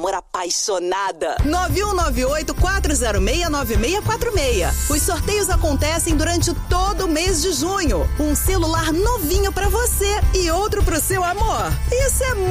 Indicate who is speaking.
Speaker 1: Amor apaixonada.
Speaker 2: 9198-406-9646. Os sorteios acontecem durante todo o mês de junho. Um celular novinho pra você e outro pro seu amor. Isso é